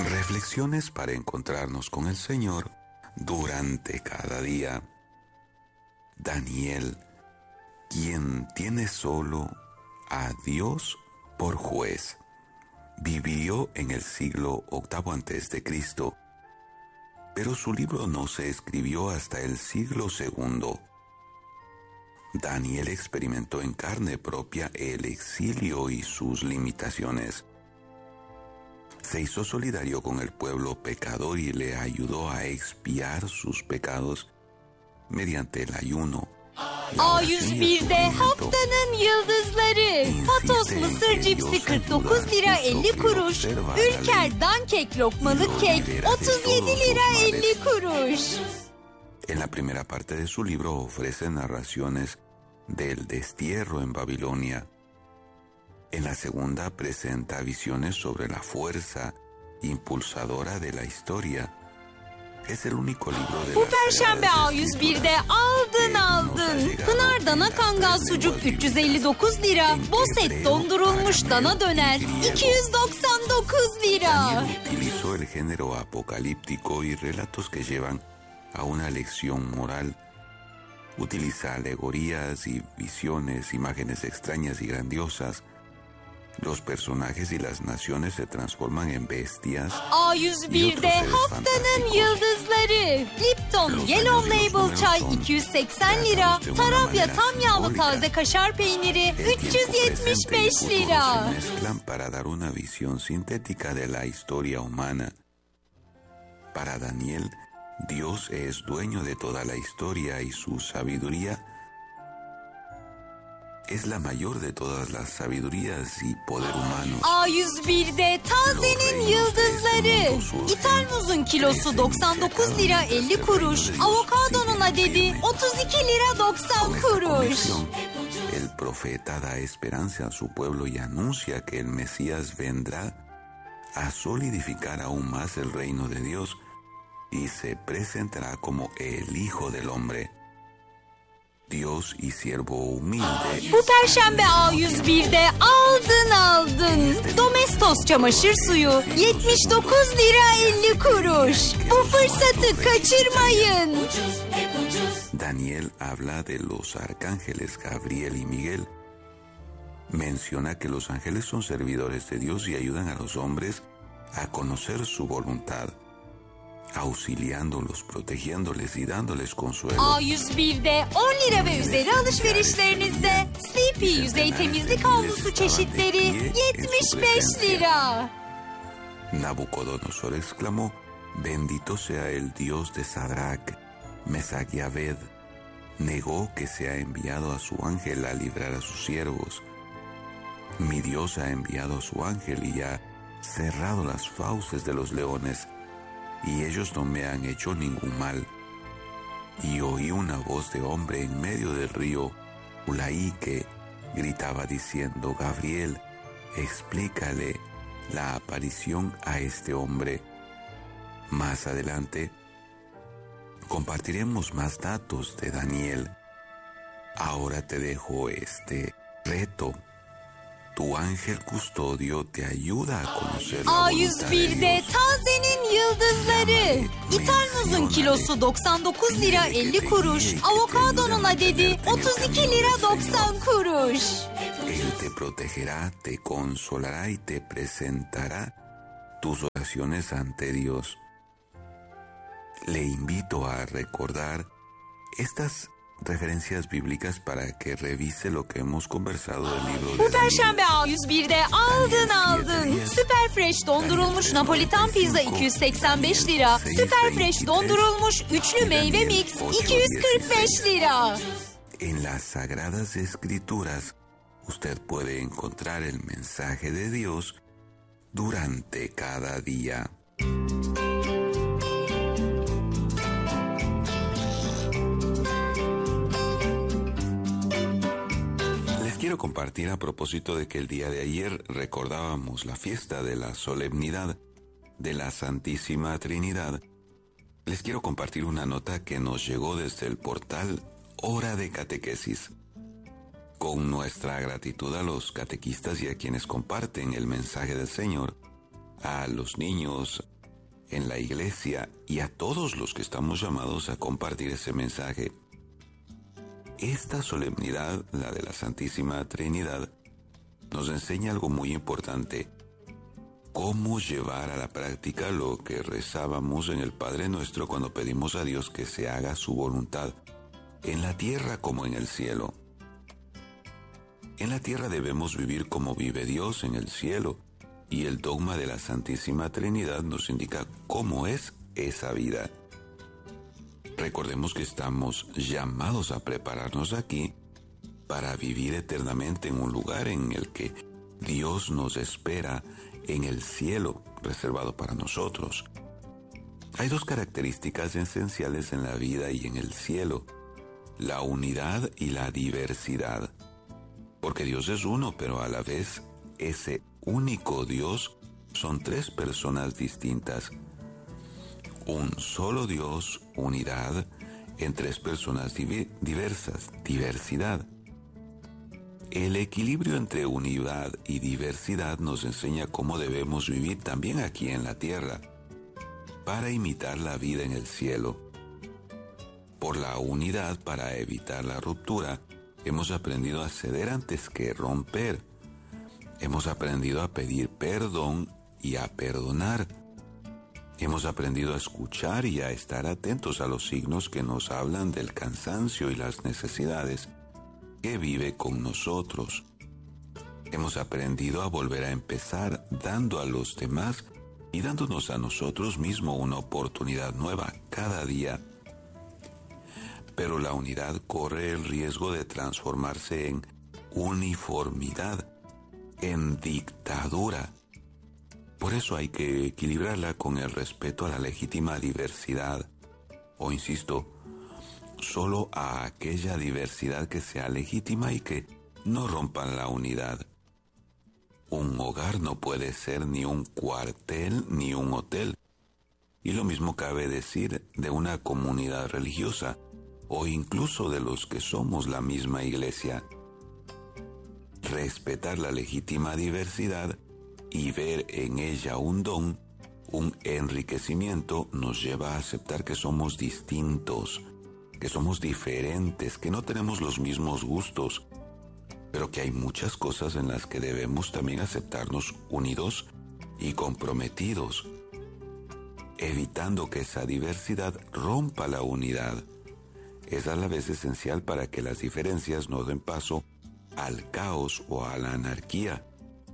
Reflexiones para encontrarnos con el Señor durante cada día. Daniel, quien tiene solo a Dios por juez, vivió en el siglo VIII a.C., pero su libro no se escribió hasta el siglo II. Daniel experimentó en carne propia el exilio y sus limitaciones. Se hizo solidario con el pueblo pecador y le ayudó a expiar sus pecados mediante el ayuno. A101'de haftanın yıldızları. Patos mısır cipsi 49 lira 50 kuruş. Ülker dankek lokmalık kek 37 lira 50 kuruş. En la primera parte de su libro ofrece narraciones del destierro en Babilonia. En la segunda presenta visiones sobre la fuerza impulsadora de la historia. Es el único libro de Bu Perşembe A101'de aldın. Pınar dana kangal sucuk 359 lira. Boset dondurulmuş dana döner 299 lira. Daniel utilizó el género apocalíptico y relatos que llevan a una lección moral. Utiliza alegorías y visiones, imágenes extrañas y grandiosas. Los personajes y las naciones se transforman en bestias. A101'de haftanın yıldızları. Lipton Yellow Label çay 280 lira. Tarabya tam yağlı taze kaşar peyniri 375 lira. Se mezclan para dar una visión sintética de la historia humana. Para Daniel, Dios es dueño de toda la historia y su sabiduría es la mayor de todas las sabidurías y poder humanos. A101'de tazenin yıldızları. İthal muzun kilosu 99 lira 50 kuruş. Avokadonun adedi 32 lira 90 kuruş. El profeta da esperanza a su pueblo y anuncia que el Mesías vendrá a solidificar aún más el reino de Dios y se presentará como el Hijo del Hombre. Dios y siervo humilde. Bu Perşembe A101'de aldın. Domestos çamaşır suyu 79 lira 50 kuruş. Bu fırsatı kaçırmayın. Daniel habla de los arcángeles Gabriel y Miguel. Menciona que los ángeles son servidores de Dios y ayudan a los hombres a conocer su voluntad, auxiliándolos, protegiéndoles y dándoles consuelo. A101'de 10 lira ve üzeri alışverişlerinizde Sleepy yüzey temizlik havlusu çeşitleri 75 lira. Nabucodonosor exclamó: Bendito sea el Dios de Sadrach, Mesach y Abed. Negó que se ha enviado a su ángel a librar a sus siervos. Mi Dios ha enviado a su ángel y ha cerrado las fauces de los leones, y ellos no me han hecho ningún mal. Y oí una voz de hombre en medio del río Ulaí que gritaba diciendo: Gabriel, explícale la aparición a este hombre. Más adelante compartiremos más datos de Daniel. Ahora te dejo este reto. Tu ángel custodio te ayuda a conocer la voluntad de A101'de Dios. tazenin yıldızları. İthal muzun kilosu 99 lira 50 kuruş. Avokadonun adedi 32 lira 90 kuruş. Él te protegerá, te consolará y te presentará tus oraciones ante Dios. Le invito a recordar estas referencias bíblicas para que revise lo que hemos conversado del libro de Bu Daniel. Perşembe A101'de aldın. Süper Fresh dondurulmuş Napolitan pizza 285 lira. Süper Fresh dondurulmuş üçlü meyve mix 245 lira. En las Sagradas Escrituras, usted puede encontrar el mensaje de Dios durante cada día. Quiero compartir a propósito de que el día de ayer recordábamos la fiesta de la solemnidad de la Santísima Trinidad. Les quiero compartir una nota que nos llegó desde el portal Hora de Catequesis. Con nuestra gratitud a los catequistas y a quienes comparten el mensaje del Señor, a los niños, en la iglesia y a todos los que estamos llamados a compartir ese mensaje. Esta solemnidad, la de la Santísima Trinidad, nos enseña algo muy importante: cómo llevar a la práctica lo que rezábamos en el Padre Nuestro cuando pedimos a Dios que se haga su voluntad, en la tierra como en el cielo. En la tierra debemos vivir como vive Dios en el cielo, y el dogma de la Santísima Trinidad nos indica cómo es esa vida. Recordemos que estamos llamados a prepararnos aquí para vivir eternamente en un lugar en el que Dios nos espera, en el cielo reservado para nosotros. Hay dos características esenciales en la vida y en el cielo: la unidad y la diversidad. Porque Dios es uno, pero a la vez ese único Dios son tres personas distintas. Un solo Dios, unidad, en tres personas diversas, diversidad. El equilibrio entre unidad y diversidad nos enseña cómo debemos vivir también aquí en la tierra, para imitar la vida en el cielo. Por la unidad, para evitar la ruptura, hemos aprendido a ceder antes que romper. Hemos aprendido a pedir perdón y a perdonar. Hemos aprendido a escuchar y a estar atentos a los signos que nos hablan del cansancio y las necesidades que vive con nosotros. Hemos aprendido a volver a empezar dando a los demás y dándonos a nosotros mismos una oportunidad nueva cada día. Pero la unidad corre el riesgo de transformarse en uniformidad, en dictadura. Por eso hay que equilibrarla con el respeto a la legítima diversidad, o insisto, solo a aquella diversidad que sea legítima y que no rompa la unidad. Un hogar no puede ser ni un cuartel ni un hotel. Y lo mismo cabe decir de una comunidad religiosa o incluso de los que somos la misma iglesia. Respetar la legítima diversidad y ver en ella un don, un enriquecimiento, nos lleva a aceptar que somos distintos, que somos diferentes, que no tenemos los mismos gustos, pero que hay muchas cosas en las que debemos también aceptarnos unidos y comprometidos, evitando que esa diversidad rompa la unidad. Es a la vez esencial para que las diferencias no den paso al caos o a la anarquía.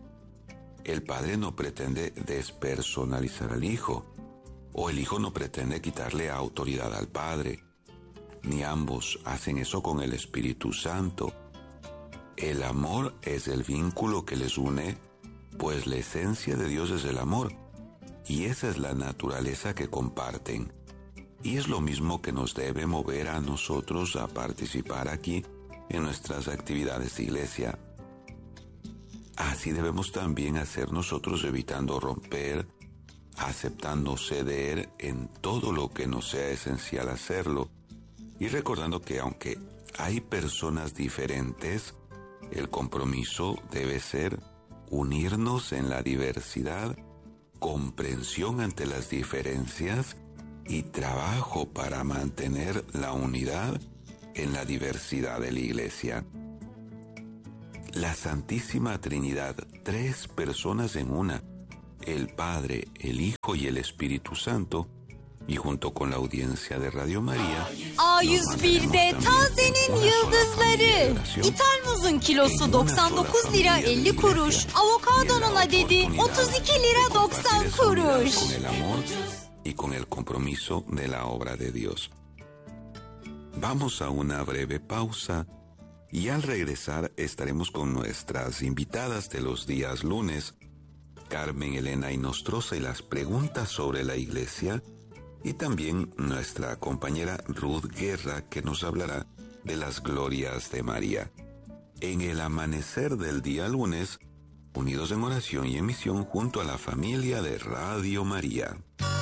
El Padre no pretende despersonalizar al Hijo, o el Hijo no pretende quitarle autoridad al Padre, ni ambos hacen eso con el Espíritu Santo. El amor es el vínculo que les une, pues la esencia de Dios es el amor, y esa es la naturaleza que comparten. Y es lo mismo que nos debe mover a nosotros a participar aquí en nuestras actividades de iglesia. Así debemos también hacer nosotros, evitando romper, aceptando ceder en todo lo que nos sea esencial hacerlo, y recordando que aunque hay personas diferentes, el compromiso debe ser unirnos en la diversidad, comprensión ante las diferencias y trabajo para mantener la unidad en la diversidad de la iglesia. La Santísima Trinidad, tres personas en una, el Padre, el Hijo y el Espíritu Santo, y junto con la audiencia de Radio María, A101'de tazenin yıldızları. İthal muzun kilosu 99 lira 50 kuruş. Avokadonun adedi 32 lira 90 kuruş. Con el amor y con el compromiso de la obra de Dios. Vamos a una breve pausa y al regresar estaremos con nuestras invitadas de los días lunes, Carmen Elena Inostroza y las preguntas sobre la iglesia, y también nuestra compañera Ruth Guerra, que nos hablará de las glorias de María. En el amanecer del día lunes, unidos en oración y en misión junto a la familia de Radio María.